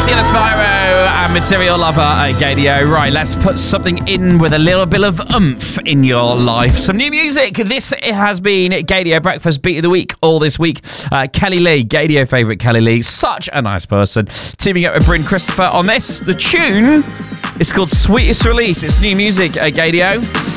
Sienna Spyro and Material Lover at Gadio. Right, let's put something in with a little bit of oomph in your life. Some new music. This has been Gadio Breakfast Beat of the Week all this week. Kelly Lee, Gadio favourite Kelly Lee. Such a nice person. Teaming up with Bryn Christopher on this. The tune is called Sweetest Release. It's new music at Gadio.